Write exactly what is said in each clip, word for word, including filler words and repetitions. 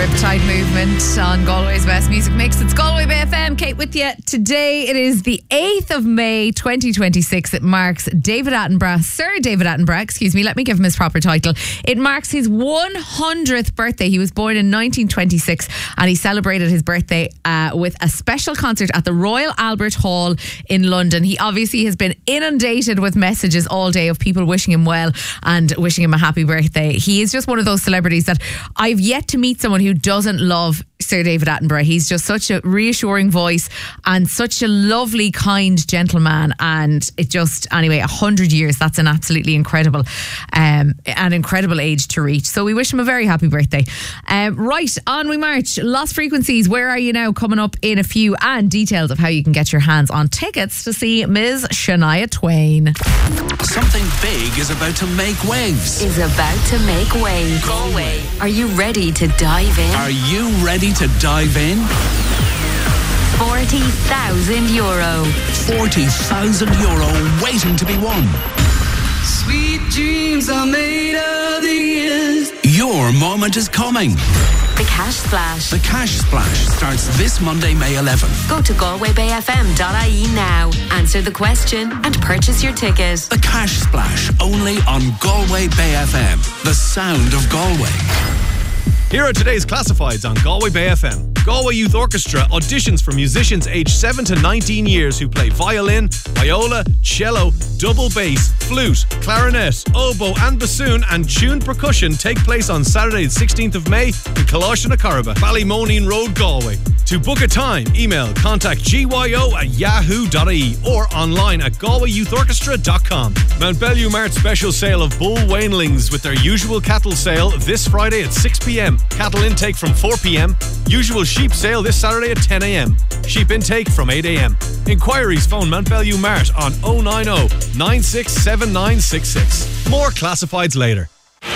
Riptide Movement on Galway's Best Music Mix. It's Galway Bay F M. Kate with you. Today it is the eighth of May twenty twenty-six. It marks David Attenborough, Sir David Attenborough, excuse me, let me give him his proper title. It marks his one hundredth birthday. He was born in nineteen twenty-six and he celebrated his birthday uh, with a special concert at the Royal Albert Hall in London. He obviously has been inundated with messages all day of people wishing him well and wishing him a happy birthday. He is just one of those celebrities that I've yet to meet someone who doesn't love Sir David Attenborough. He's just such a reassuring voice and such a lovely, kind gentleman. And it just, anyway, a hundred years, that's an absolutely incredible, um, an incredible age to reach. So we wish him a very happy birthday. Um, right, on we march. Lost Frequencies, Where Are You Now? Coming up in a few, and details of how you can get your hands on tickets to see Miz Shania Twain. Something big is about to make waves. Is about to make waves. Galway. Are you ready to dive in? Are you ready to dive in? forty thousand euro. forty thousand euro waiting to be won. Sweet dreams are made of these. Your moment is coming. The Cash Splash. The Cash Splash starts this Monday, May eleventh. Go to galway bay f m dot i e now, answer the question and purchase your ticket. The Cash Splash, only on Galway Bay F M. The sound of Galway. Here are today's classifieds on Galway Bay F M. Galway Youth Orchestra auditions for musicians aged seven to nineteen years who play violin, viola, cello, double bass, flute, clarinet, oboe and bassoon and tuned percussion take place on Saturday the sixteenth of May in Colosh na Caraba, Ballymonian Road, Galway. To book a time, email contact g y o at yahoo dot i e or online at galway youth orchestra dot com. Mount Bellew Mart special sale of bull weanlings with their usual cattle sale this Friday at six p.m. Cattle intake from four p.m. Usual sheep sale this Saturday at ten a.m. Sheep intake from eight a.m. Inquiries phone Mount Bellew Mart on oh nine oh, nine six seven nine six six. More classifieds later.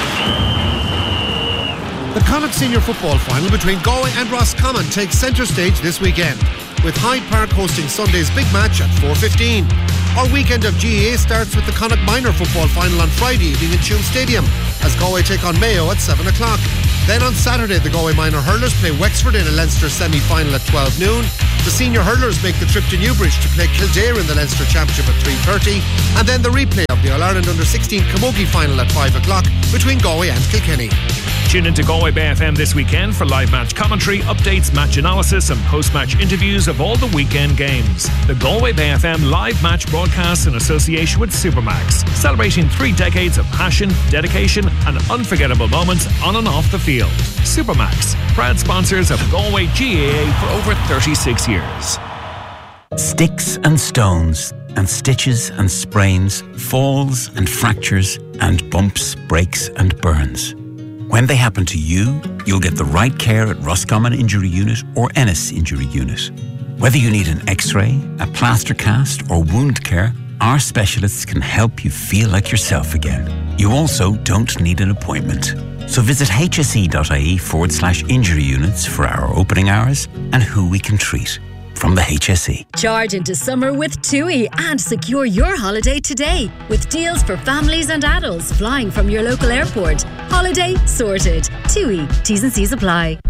The Connacht Senior Football Final between Galway and Roscommon takes centre stage this weekend, with Hyde Park hosting Sunday's big match at four fifteen. Our weekend of G A A starts with the Connacht Minor Football Final on Friday evening in Tuam Stadium, as Galway take on Mayo at seven o'clock. Then on Saturday, the Galway Minor Hurlers play Wexford in a Leinster semi-final at twelve noon. The Senior Hurlers make the trip to Newbridge to play Kildare in the Leinster Championship at three thirty. And then the replay of the All-Ireland Under sixteen Camogie Final at five o'clock between Galway and Kilkenny. Tune into Galway Bay F M this weekend for live match commentary, updates, match analysis and post-match interviews of all the weekend games. The Galway Bay F M live match broadcasts in association with Supermax, celebrating three decades of passion, dedication and unforgettable moments on and off the field. Supermax, proud sponsors of Galway G A A for over thirty-six years. Sticks and stones and stitches and sprains, falls and fractures and bumps, breaks and burns. When they happen to you, you'll get the right care at Roscommon Injury Unit or Ennis Injury Unit. Whether you need an x-ray, a plaster cast or wound care, our specialists can help you feel like yourself again. You also don't need an appointment. So visit hse.ie forward slash injury units for our opening hours and who we can treat. From the H S E. Charge into summer with TUI and secure your holiday today with deals for families and adults flying from your local airport. Holiday sorted. TUI. T's and C's apply.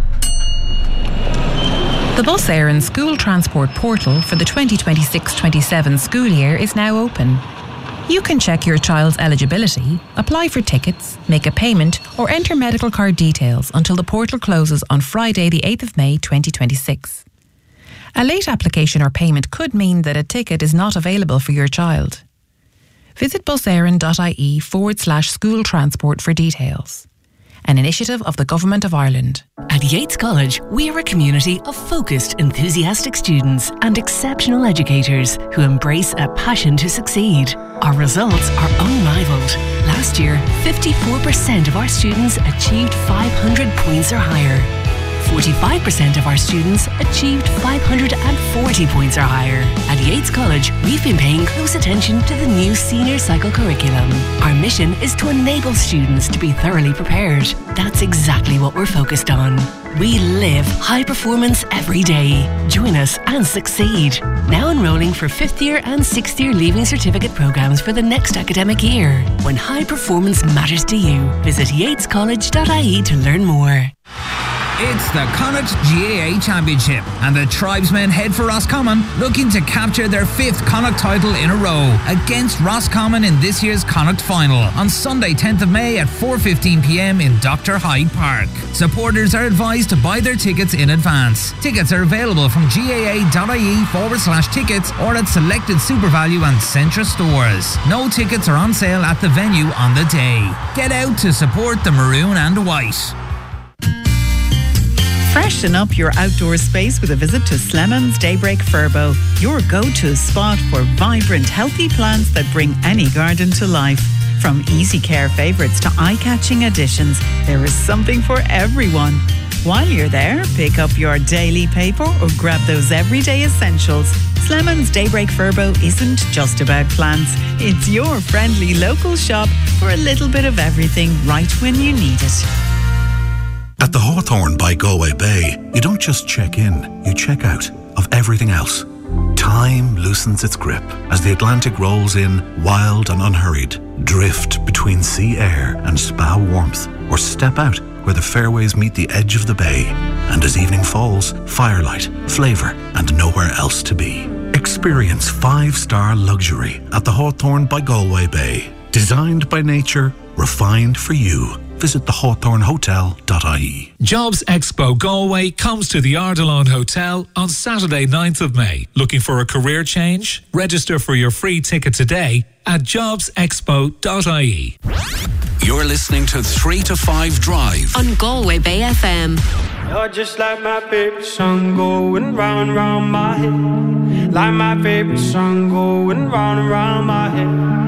The Bus Éireann School Transport Portal for the twenty twenty-six twenty-seven school year is now open. You can check your child's eligibility, apply for tickets, make a payment or enter medical card details until the portal closes on Friday the eighth of May twenty twenty-six. A late application or payment could mean that a ticket is not available for your child. Visit buseireann.ie forward slash school transport for details. An initiative of the Government of Ireland. At Yates College, we are a community of focused, enthusiastic students and exceptional educators who embrace a passion to succeed. Our results are unrivaled. Last year, fifty-four percent of our students achieved five hundred points or higher. forty-five percent of our students achieved five hundred forty points or higher. At Yates College, we've been paying close attention to the new senior cycle curriculum. Our mission is to enable students to be thoroughly prepared. That's exactly what we're focused on. We live high performance every day. Join us and succeed. Now enrolling for fifth year and sixth year Leaving Certificate programmes for the next academic year. When high performance matters to you, visit yates college dot I E to learn more. It's the Connacht G A A Championship, and the Tribesmen head for Roscommon, looking to capture their fifth Connacht title in a row against Roscommon in this year's Connacht final on Sunday tenth of May at four fifteen p m in Doctor Hyde Park. Supporters are advised to buy their tickets in advance. Tickets are available from gaa.ie forward slash tickets or at selected SuperValu and Centra stores. No tickets are on sale at the venue on the day. Get out to support the maroon and white. Freshen up your outdoor space with a visit to Slemons Daybreak Furbo, your go-to spot for vibrant, healthy plants that bring any garden to life. From easy care favourites to eye-catching additions, there is something for everyone. While you're there, pick up your daily paper or grab those everyday essentials. Slemons Daybreak Furbo isn't just about plants. It's your friendly local shop for a little bit of everything right when you need it. At the Hawthorne by Galway Bay, you don't just check in, you check out of everything else. Time loosens its grip as the Atlantic rolls in, wild and unhurried. Drift between sea air and spa warmth, or step out where the fairways meet the edge of the bay. And as evening falls, firelight, flavour, and nowhere else to be. Experience five-star luxury at the Hawthorne by Galway Bay. Designed by nature, refined for you. Visit the hawthorne hotel dot I E. Jobs Expo Galway comes to the Ardelon Hotel on Saturday ninth of May. Looking for a career change? Register for your free ticket today at jobs expo dot I E. You're listening to three to five Drive on Galway Bay F M. You're just like my favorite song going round and round my head. Like my favorite song going round and round my head.